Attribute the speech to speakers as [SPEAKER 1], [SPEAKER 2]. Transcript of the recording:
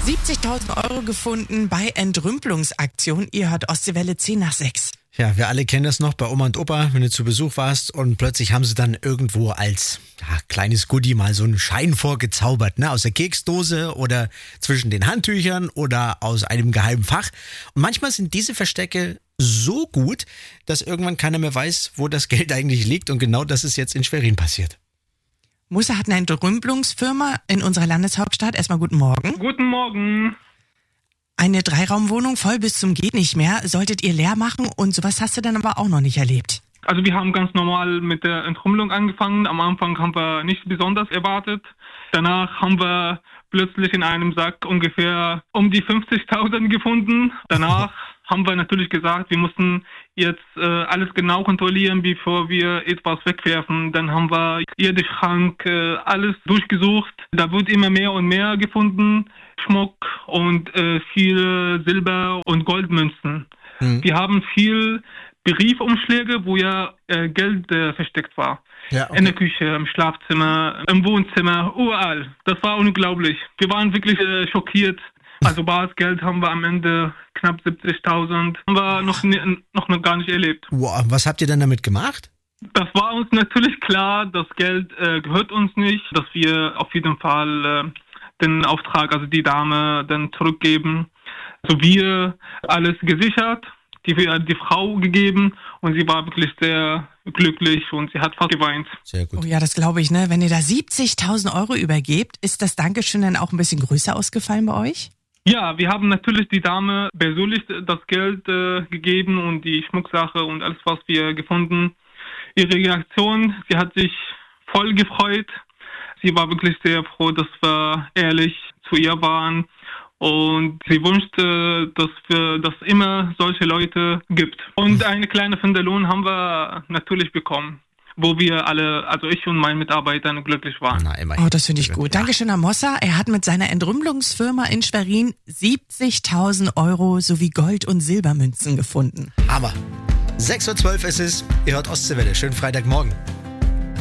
[SPEAKER 1] 70.000 Euro gefunden bei Entrümpelungsaktion. Ihr hört Ostseewelle 10 nach 6.
[SPEAKER 2] Ja, wir alle kennen das noch bei Oma und Opa, wenn du zu Besuch warst und plötzlich haben sie dann irgendwo als kleines Goodie mal so einen Schein vorgezaubert, ne? Aus der Keksdose oder zwischen den Handtüchern oder aus einem geheimen Fach. Und manchmal sind diese Verstecke so gut, dass irgendwann keiner mehr weiß, wo das Geld eigentlich liegt, und genau das ist jetzt in Schwerin passiert.
[SPEAKER 1] Musa hat eine Entrümpelungsfirma in unserer Landeshauptstadt. Erstmal guten Morgen.
[SPEAKER 3] Guten Morgen.
[SPEAKER 1] Eine 3-Raum-Wohnung voll bis zum geht nicht mehr. Solltet ihr leer machen, und sowas hast du dann aber auch noch nicht erlebt.
[SPEAKER 3] Also wir haben ganz normal mit der Entrümpelung angefangen. Am Anfang haben wir nichts besonders erwartet. Danach haben wir plötzlich in einem Sack ungefähr um die 50.000 gefunden. Danach haben wir natürlich gesagt, wir mussten jetzt alles genau kontrollieren, bevor wir etwas wegwerfen. Dann haben wir jeden Schrank, alles durchgesucht. Da wird immer mehr und mehr gefunden. Schmuck und viel Silber- und Goldmünzen. Wir haben viel Briefumschläge, wo ja Geld versteckt war.
[SPEAKER 2] Ja, okay.
[SPEAKER 3] In der Küche, im Schlafzimmer, im Wohnzimmer, überall. Das war unglaublich. Wir waren wirklich schockiert. Also bares Geld haben wir am Ende knapp 70.000. Haben wir noch gar nicht erlebt.
[SPEAKER 2] Wow, was habt ihr denn damit gemacht?
[SPEAKER 3] Das war uns natürlich klar, das Geld gehört uns nicht, dass wir auf jeden Fall den Auftrag, also die Dame, dann zurückgeben. Also wir alles gesichert, die Frau gegeben, und sie war wirklich sehr glücklich und sie hat fast geweint.
[SPEAKER 2] Sehr gut.
[SPEAKER 1] Oh ja, das glaube ich, ne? Wenn ihr da 70.000 Euro übergebt, ist das Dankeschön dann auch ein bisschen größer ausgefallen bei euch?
[SPEAKER 3] Ja, wir haben natürlich die Dame persönlich das Geld gegeben und die Schmucksache und alles, was wir gefunden. Ihre Reaktion, sie hat sich voll gefreut. Sie war wirklich sehr froh, dass wir ehrlich zu ihr waren. Und sie wünschte, dass es immer solche Leute gibt. Und eine kleine Finderlohn haben wir natürlich bekommen, wo wir alle, also ich und meine Mitarbeiter, glücklich waren.
[SPEAKER 2] Na, immerhin.
[SPEAKER 1] Oh, das finde ich gut. Dankeschön an Mossa. Er hat mit seiner Entrümpelungsfirma in Schwerin 70.000 Euro sowie Gold- und Silbermünzen gefunden.
[SPEAKER 2] Hammer. 6:12 Uhr ist es. Ihr hört Ostseewelle. Schönen Freitagmorgen.